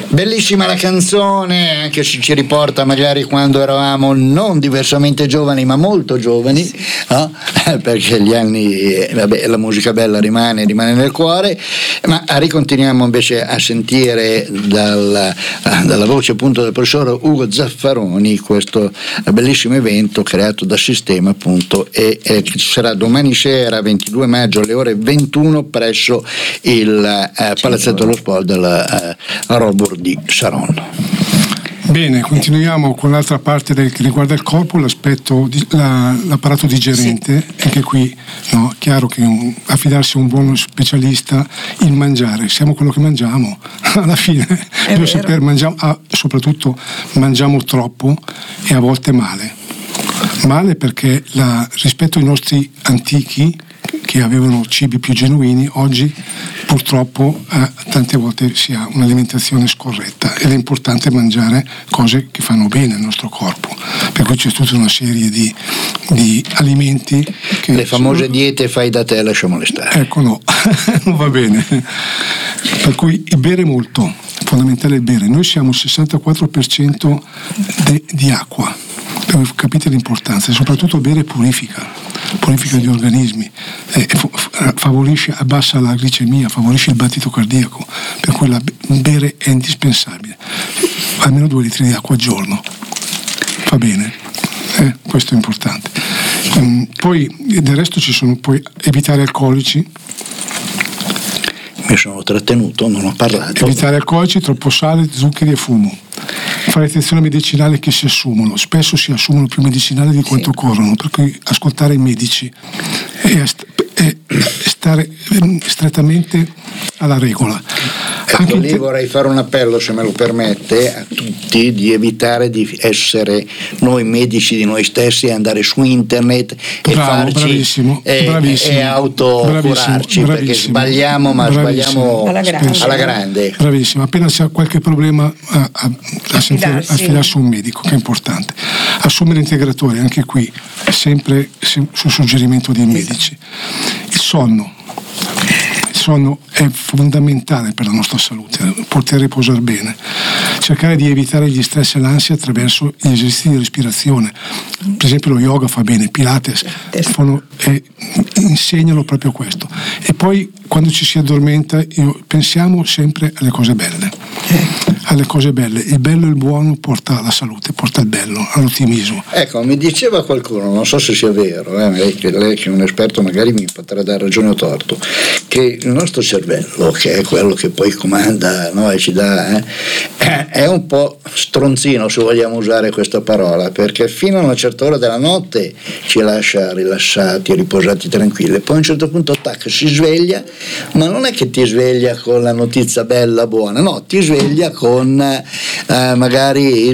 Bellissima la canzone, anche se ci riporta magari quando eravamo non diversamente giovani ma molto giovani, sì. No? Perché gli anni, la musica bella rimane nel cuore, ma ricontinuiamo invece a sentire dalla voce appunto del professor Ugo Zaffaroni questo bellissimo evento creato da Sistema appunto e che sarà domani sera 22 maggio alle ore 21 presso il Palazzetto dello Sport del Robur di Saronno. Bene, continuiamo con l'altra parte che riguarda il corpo, l'apparato digerente. Sì. Anche qui chiaro che affidarsi a un buono specialista, il mangiare, siamo quello che mangiamo alla fine, bisogna saper soprattutto mangiamo troppo e a volte male perché rispetto ai nostri antichi che avevano cibi più genuini, oggi purtroppo tante volte si ha un'alimentazione scorretta ed è importante mangiare cose che fanno bene al nostro corpo, per cui c'è tutta una serie di alimenti che le famose diete fai da te, lasciamole stare. Ecco, no, non va bene, per cui bere molto, fondamentale il bere. Noi siamo il 64% di acqua, capite l'importanza, soprattutto bere purifica gli organismi, favorisce, abbassa la glicemia, favorisce il battito cardiaco, per cui bere è indispensabile, almeno 2 litri di acqua al giorno, va bene, questo è importante. Poi del resto ci sono poi evitare alcolici. Mi sono trattenuto, non ho parlato. Evitare alcolici, troppo sale, zuccheri e fumo. Fare attenzione alle medicinali che si assumono, spesso si assumono più medicinali di quanto corrono, per cui ascoltare i medici e stare strettamente alla regola. Ecco, lì vorrei fare un appello, se me lo permette, a tutti di evitare di essere noi medici di noi stessi e andare su internet e farci e autocurarci, perché sbagliamo, ma sbagliamo alla grande. Bravissimo, appena c'è qualche problema affidarsi a un medico, che è importante. Assumere integratori, anche qui sempre su suggerimento dei medici. Il sonno è fondamentale per la nostra salute, poter riposare bene, cercare di evitare gli stress e l'ansia attraverso gli esercizi di respirazione, per esempio lo yoga fa bene, Pilates insegnano proprio questo. E poi quando ci si addormenta pensiamo sempre alle cose belle, il bello e il buono porta alla salute, porta al bello, all'ottimismo. Ecco, mi diceva qualcuno, non so se sia vero, lei che è un esperto magari mi potrà dare ragione o torto, che il nostro cervello, che è quello che poi comanda e ci dà, è un po' stronzino, se vogliamo usare questa parola, perché fino a una certa ora della notte ci lascia rilassati, riposati, tranquilli, poi a un certo punto si sveglia, ma non è che ti sveglia con la notizia bella, buona, no, ti sveglia con magari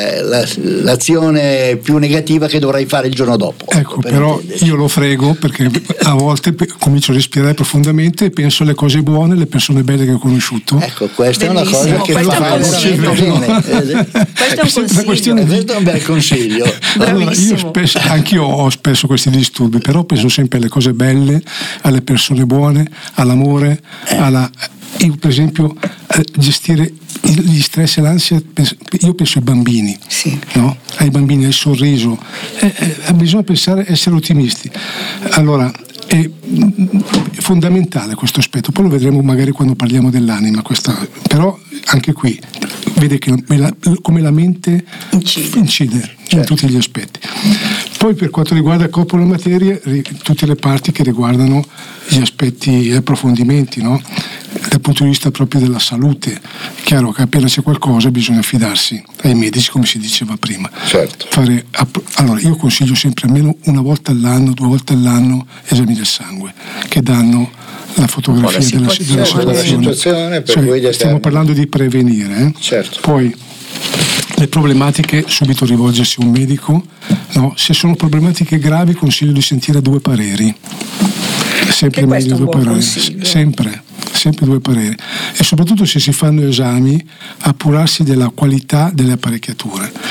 l'azione più negativa che dovrai fare il giorno dopo. Ecco, però io lo frego, perché a volte comincio a respirare profondamente e penso alle cose buone, alle persone belle che ho conosciuto. Ecco, questa bellissimo, è una cosa che fa veramente bene. Questo è un bel consiglio. Allora, anch'io ho spesso questi disturbi, però penso sempre alle cose belle, alle persone buone, all'amore, io per esempio gestire gli stress e l'ansia, io penso ai bambini, no? Ai bambini, al sorriso, bisogna pensare, essere ottimisti. Allora è fondamentale questo aspetto, poi lo vedremo magari quando parliamo dell'anima, però anche qui vede che come la mente incide in tutti gli aspetti. Poi per quanto riguarda il corpo e la materia, tutte le parti che riguardano gli aspetti, gli approfondimenti, no? Dal punto di vista proprio della salute, è chiaro che appena c'è qualcosa bisogna affidarsi ai medici, come si diceva prima. Certo. Allora io consiglio sempre almeno 1 volta all'anno, 2 volte all'anno esami del sangue che danno la fotografia della situazione. Stiamo parlando di prevenire. Certo. Poi le problematiche, subito rivolgersi a un medico, no? Se sono problematiche gravi consiglio di sentire 2 pareri, sempre meglio 2 pareri, sempre 2 pareri, e soprattutto se si fanno esami appurarsi della qualità delle apparecchiature,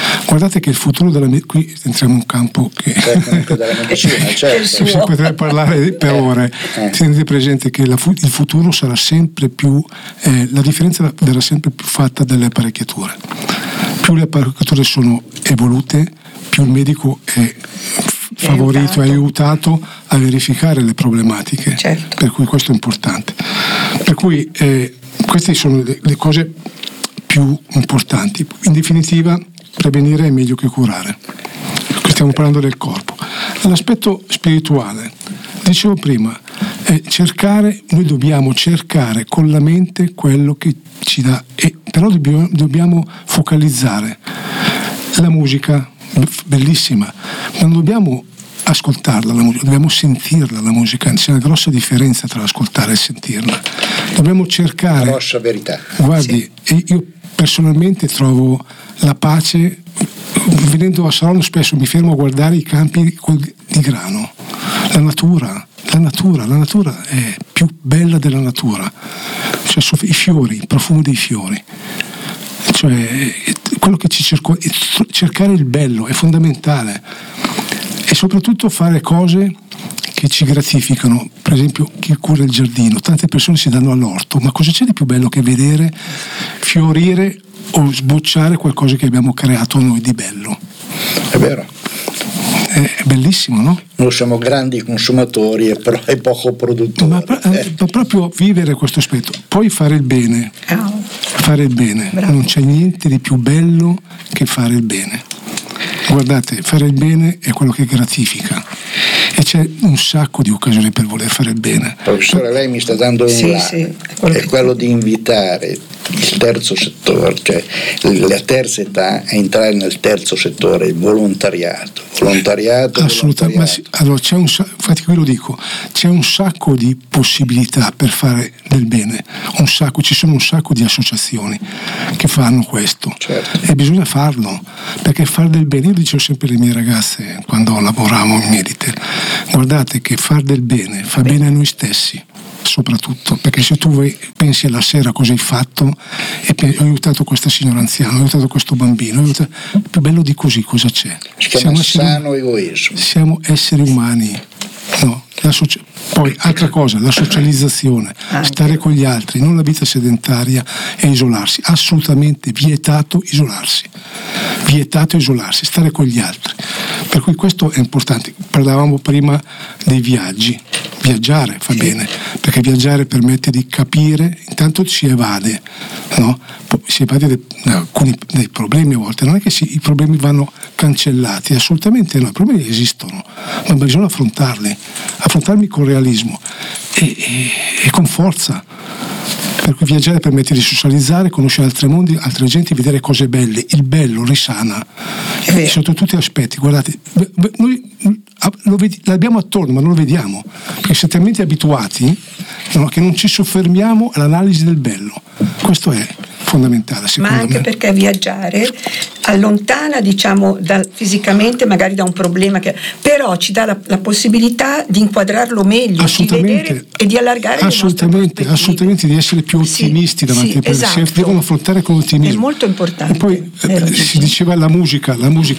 Guardate che il futuro qui entriamo in un campo che della medicina, certo. Si potrebbe parlare per ore. Tenete presente che il futuro sarà sempre più, la differenza verrà sempre più fatta dalle apparecchiature. Più le apparecchiature sono evolute, più il medico è favorito e aiutato a verificare le problematiche, certo. Per cui questo è importante. Per cui queste sono le cose più importanti. In definitiva, prevenire è meglio che curare. Stiamo parlando del corpo. L'aspetto spirituale, dicevo prima, noi dobbiamo cercare con la mente quello che ci dà, però dobbiamo focalizzare. La musica, bellissima, non dobbiamo ascoltarla la musica, dobbiamo sentirla la musica, c'è una grossa differenza tra ascoltare e sentirla. Dobbiamo cercare. Grossa verità. Guardi, io personalmente trovo la pace, venendo a Saronno spesso mi fermo a guardare i campi di grano, la natura è più bella della natura, cioè i fiori, il profumo dei fiori, cioè quello che cercare il bello è fondamentale, e soprattutto fare cose che ci gratificano. Per esempio, chi cura il giardino, tante persone si danno all'orto, ma cosa c'è di più bello che vedere fiorire o sbocciare qualcosa che abbiamo creato noi di bello? È vero. È bellissimo, no? Noi siamo grandi consumatori e poco produttori. Ma proprio vivere questo aspetto, poi fare il bene. Fare il bene. Bravo. Non c'è niente di più bello che fare il bene. Guardate, fare il bene è quello che gratifica, e c'è un sacco di occasioni per voler fare il bene. Professore, lei mi sta dando un là, è quello di invitare il terzo settore, cioè la terza età, a entrare nel terzo settore, il volontariato. Assolutamente. Ma sì, allora infatti qui lo dico, c'è un sacco di possibilità per fare del bene, ci sono un sacco di associazioni che fanno questo, certo. E bisogna farlo, perché fare del bene, io dicevo sempre alle mie ragazze quando lavoravo in Meditel, guardate che far del bene fa bene a noi stessi soprattutto, perché se tu pensi alla sera cosa hai fatto e ho aiutato questa signora anziana, ho aiutato questo bambino, più bello di così cosa c'è? Si chiama sano egoismo. Siamo esseri umani, no? Poi altra cosa, la socializzazione, stare con gli altri, non la vita sedentaria e isolarsi, assolutamente vietato isolarsi, stare con gli altri. Per cui questo è importante. Parlavamo prima dei viaggi, viaggiare fa bene, perché viaggiare permette di capire, intanto si evade, no? Si evade alcuni dei problemi a volte, non è che i problemi vanno cancellati, assolutamente no, i problemi esistono, ma bisogna affrontarli con realismo e con forza. Per cui viaggiare permette di socializzare, conoscere altri mondi, altre genti, vedere cose belle. Il bello risana sotto tutti gli aspetti. Guardate, noi l'abbiamo attorno ma non lo vediamo, perché siamo talmente abituati, no, che non ci soffermiamo all'analisi del bello. Questo è fondamentale, secondo me. Ma anche perché viaggiare allontana, diciamo, fisicamente magari da un problema, però ci dà la possibilità di inquadrarlo meglio, di vedere e di allargare assolutamente, di essere più ottimisti davanti ai problemi. Si devono affrontare con ottimismo. È molto importante. E poi si diceva la musica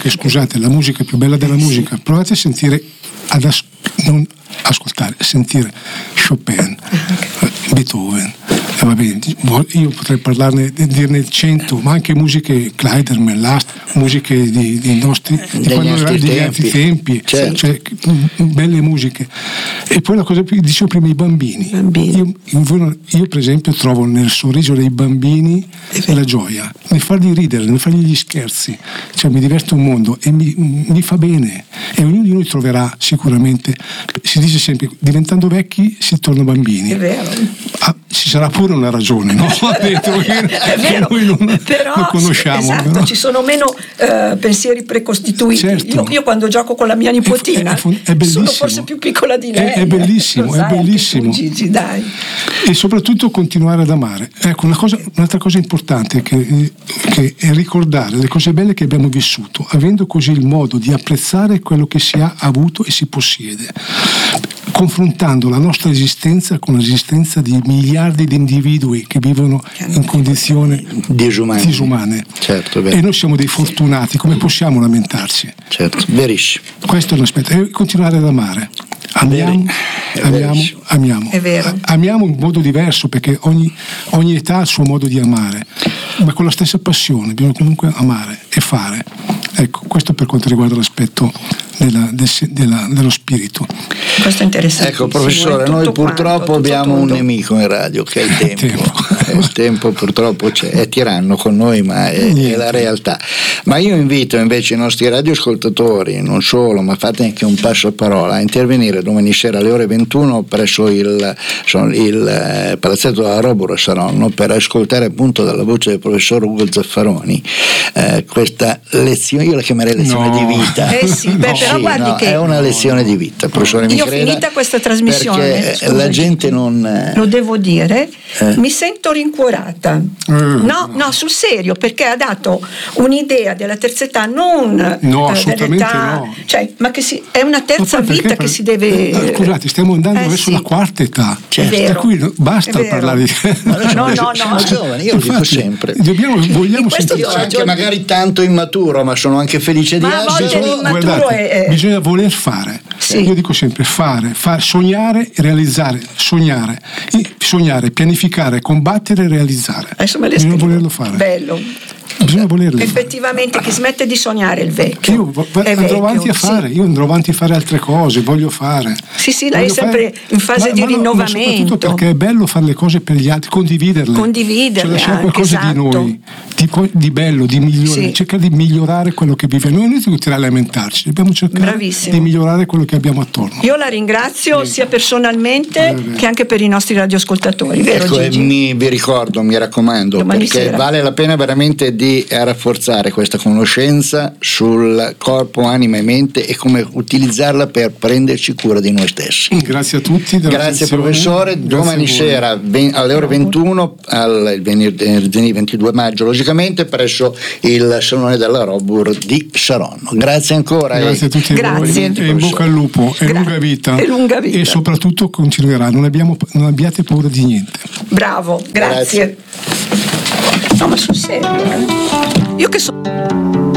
più bella della musica. Provate a sentire, non ascoltare, sentire Chopin, Beethoven. Va bene, io potrei dirne 100, ma anche musiche Kleiderman, musiche dei nostri degli altri tempi, certo. Cioè belle musiche. E poi la cosa più, dicevo prima, i bambini. Io per esempio trovo nel sorriso dei bambini la gioia, nel fargli ridere, nel fargli gli scherzi, cioè mi diverte un mondo e mi fa bene, e ognuno di noi troverà sicuramente, si dice sempre, diventando vecchi si torna bambini. È vero. Ci sarà pure una ragione, no? È vero, noi non conosciamo. Esatto, però. ci sono meno pensieri precostituiti. Certo. Io quando gioco con la mia nipotina è bellissimo. sono forse più piccola di lei. È bellissimo, è bellissimo. Gigi, dai. E soprattutto continuare ad amare. Ecco, un'altra cosa importante che è ricordare le cose belle che abbiamo vissuto, avendo così il modo di apprezzare quello che si ha avuto e si possiede. confrontando la nostra esistenza con l'esistenza di miliardi di individui che vivono in condizioni disumane. Certo, e noi siamo dei fortunati, come possiamo lamentarci? Certo, verissimo. Questo è un aspetto, e continuare ad amare. Amiamo. È vero. Amiamo in modo diverso, perché ogni età ha il suo modo di amare, ma con la stessa passione. Bisogna comunque amare e fare. Ecco, questo per quanto riguarda l'aspetto dello spirito. Questo è interessante. Ecco, professore, noi purtroppo abbiamo un nemico in radio, che è il tempo. Il tempo purtroppo è tiranno con noi, ma è la realtà. Ma io invito invece i nostri radioascoltatori, non solo, ma fate anche un passo parola, a intervenire domani sera alle ore 21 presso il palazzetto della Robur a Saronno, per ascoltare appunto dalla voce del professor Ugo Zaffaroni questa lezione, io la chiamerei lezione di vita. Però guardi che è una lezione di vita, professore. Io finita questa trasmissione, la gente non lo devo dire, mi sento rincuorata. No, sul serio, perché ha dato un'idea della terza età, non assolutamente dell'età, no. Cioè, ma che è una terza vita che si deve. Scusate, stiamo andando verso la quarta età, per cui basta parlare di no. giovani, io lo dico sempre. Vogliamo sentire anche magari tanto immaturo, ma sono anche felice di essere. Bisogna voler fare. Sì. Io dico sempre fare, sognare e realizzare, sognare, pianificare, combattere e realizzare. Bisogna volerlo fare. Bello. Bisogna volerlo. Effettivamente chi smette di sognare il vecchio. Io andrò avanti a fare, io andrò avanti a fare altre cose, voglio fare. Sì, lei è sempre in fase di rinnovamento. Ma soprattutto perché è bello fare le cose per gli altri, condividerle. Cioè lasciare qualcosa di noi, di bello, di migliore, cercare di migliorare quello che vive. Noi non è utile a lamentarci, dobbiamo cercare di migliorare quello che abbiamo attorno. Io la ringrazio sia personalmente che anche per i nostri radioascoltatori, vero ecco, Gigi? vi ricordo, mi raccomando, domani perché sera vale la pena veramente di rafforzare questa conoscenza sul corpo, anima e mente e come utilizzarla per prenderci cura di noi stessi. Grazie a tutti. Grazie professore. Domani sera alle ore 21, il venerdì 22 maggio logicamente, presso il Salone della Robur di Saronno. Grazie ancora. Grazie a tutti voi e in bocca al lupo e lunga vita. E soprattutto continuerà, non abbiate paura di niente. Bravo, grazie. No, ma sul serio, io che so